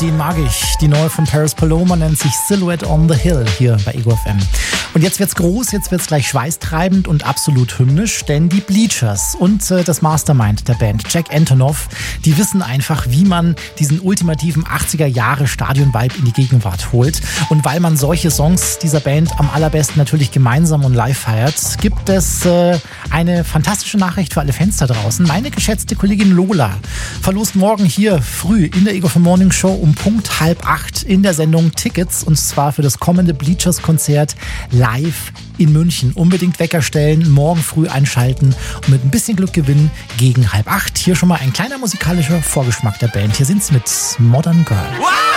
Den mag ich. Die neue von Paris Paloma nennt sich Silhouette on the Hill hier bei Ego FM. Und jetzt wird's groß, jetzt wird's gleich schweißtreibend und absolut hymnisch, denn die Bleachers und das Mastermind der Band, Jack Antonoff, die wissen einfach, wie man diesen ultimativen 80er-Jahre-Stadion-Vibe in die Gegenwart holt. Und weil man solche Songs dieser Band am allerbesten natürlich gemeinsam und live feiert, gibt es eine fantastische Nachricht für alle Fans da draußen. Meine geschätzte Kollegin Lola verlost morgen hier früh in der Ego FM Morning Show um Punkt 7:30 in der Sendung Tickets, und zwar für das kommende Bleachers-Konzert live in München. Unbedingt Wecker stellen, morgen früh einschalten und mit ein bisschen Glück gewinnen gegen 7:30. Hier schon mal ein kleiner musikalischer Vorgeschmack der Band. Hier sind's mit Modern Girl.